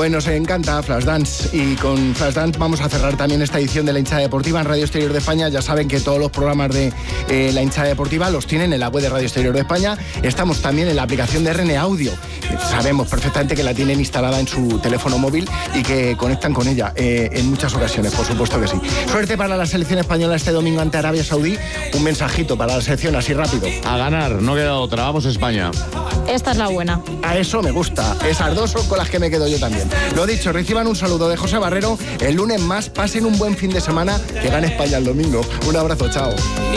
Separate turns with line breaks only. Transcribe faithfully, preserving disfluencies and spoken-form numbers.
Pues nos encanta Flashdance y con Flashdance vamos a cerrar también esta edición de La Hinchada Deportiva en Radio Exterior de España. Ya saben que todos los programas de eh, La Hinchada Deportiva los tienen en la web de Radio Exterior de España. Estamos también en la aplicación de R N Audio. Sabemos perfectamente que la tienen instalada en su teléfono móvil y que conectan con ella eh, en muchas ocasiones, por supuesto que sí. Suerte para la selección española este domingo ante Arabia Saudí. Un mensajito para la selección así rápido.
A ganar, no queda otra. Vamos España.
Esta es la buena.
A eso me gusta. Esas dos son con las que me quedo yo también. Lo dicho, reciban un saludo de José Barrero. El lunes más, pasen un buen fin de semana. Que gane España el domingo. Un abrazo, chao.